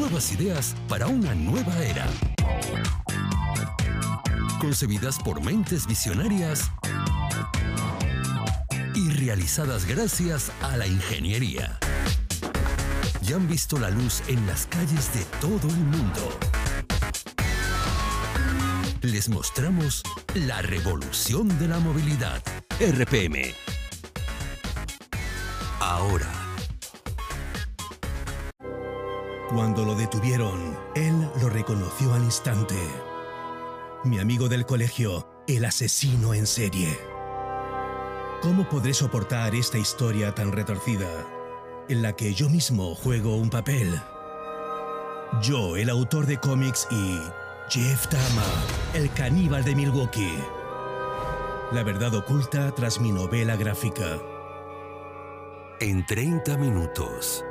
nuevas ideas para una nueva era. Concebidas por mentes visionarias y realizadas gracias a la ingeniería. Ya han visto la luz en las calles de todo el mundo. Les mostramos la revolución de la movilidad. RPM. Ahora. Cuando lo detuvieron, él lo reconoció al instante. Mi amigo del colegio, el asesino en serie. ¿Cómo podré soportar esta historia tan retorcida, en la que yo mismo juego un papel? Yo, el autor de cómics, y Jeff Dahmer, el caníbal de Milwaukee. La verdad oculta tras mi novela gráfica. En 30 minutos.